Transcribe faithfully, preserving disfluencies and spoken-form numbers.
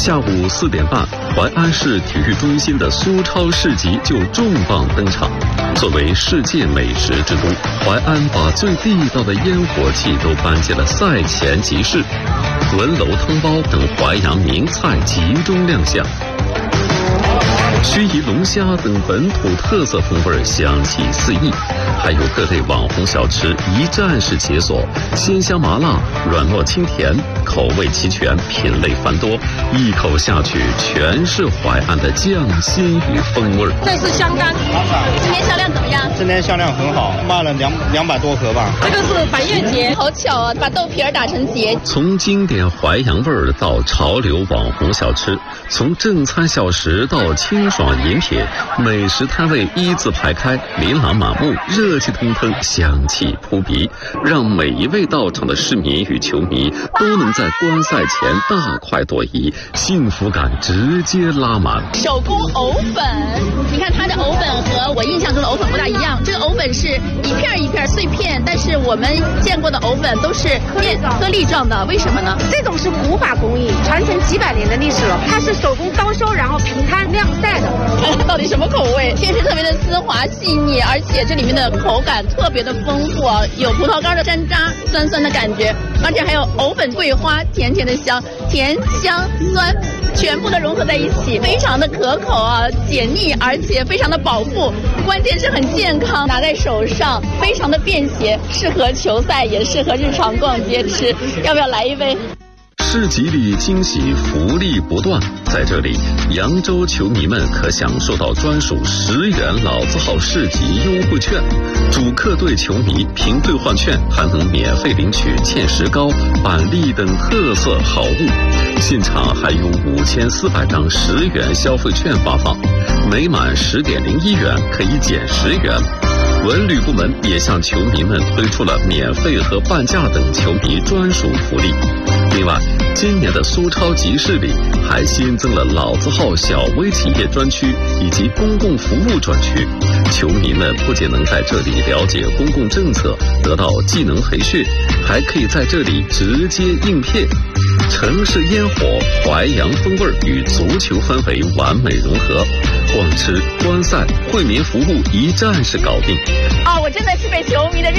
下午四点半，淮安市体育中心的苏超市集就重磅登场。作为世界美食之都，淮安把最地道的烟火气都搬进了赛前集市，文楼汤包等淮扬名菜集中亮相。盱眙龙虾等本土特色风味香气四溢，还有各类网红小吃一站式解锁，鲜香麻辣，软糯清甜，口味齐全，品类繁多，一口下去全是淮安的匠心与风味。 这是香干，今年销量怎么样？ 今年销量很好，卖了两两百多盒吧。 这个是百叶结，好巧啊，把豆皮儿打成结。 从经典淮扬味儿到潮流网红小吃，从正餐小食到清爽饮品，美食摊位一字排开，琳琅满目，热气腾腾，香气扑鼻，让每一位到场的市民与球迷都能在观赛前大快朵颐，幸福感直接拉满。 手工藕粉，你看它的藕粉和我印象中的藕粉不大一样，这个藕粉是一片一片碎片，但是我们见过的藕粉都是面颗粒状的，为什么呢？ 这种是古法工艺，传承几百年的历史了，它是手工刀削，然后平摊晾晒的。 看看到底什么口味？确实特别的丝滑细腻，而且这里面的口感特别的丰富啊，有葡萄干的山楂，酸酸的感觉，而且还有藕粉桂花，甜甜的香，甜香酸全部都融合在一起，非常的可口啊，解腻，而且非常的饱腹，关键是很健康，拿在手上非常的便携，适合球赛，也适合日常逛街吃。要不要来一杯？ 市集里惊喜福利不断，在这里，扬州球迷们可享受到专属十元老字号市集优惠券，主客队球迷凭兑换券还能免费领取芡实糕、板栗等特色好物，现场还有五千四百张十元消费券发放，每满十点零一元可以减十元。文旅部门也向球迷们推出了免费和半价等球迷专属福利。另外，今年的苏超集市里还新增了老字号小微企业专区以及公共服务专区，球迷们不仅能在这里了解公共政策，得到技能培训，还可以在这里直接应聘。城市烟火、淮扬风味与足球氛围完美融合，逛吃、观赛、惠民服务一站式搞定。 哦，我真的是被球迷的热